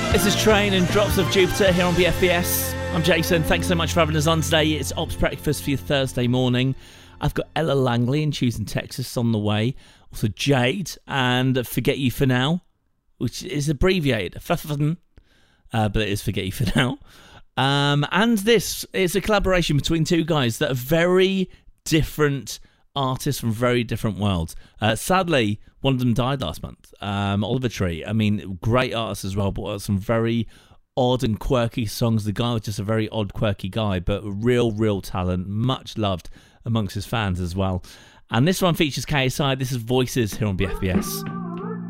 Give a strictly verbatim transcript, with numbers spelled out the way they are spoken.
This is Train and Drops of Jupiter here on B F B S. I'm Jason. Thanks so much for having us on today. It's Ops Breakfast for your Thursday morning. I've got Ella Langley in Choosing Texas on the way. Also Jade and Forget You For Now, which is abbreviated. F F N, uh, but it is Forget You For Now. Um, and this is a collaboration between two guys that are very different artists from very different worlds. Uh, sadly, one of them died last month. Um, Oliver Tree. I mean, great artist as well, but some very odd and quirky songs. The guy was just a very odd, quirky guy, but real, real talent, much loved amongst his fans as well. And this one features K S I. This is Voices here on B F B S.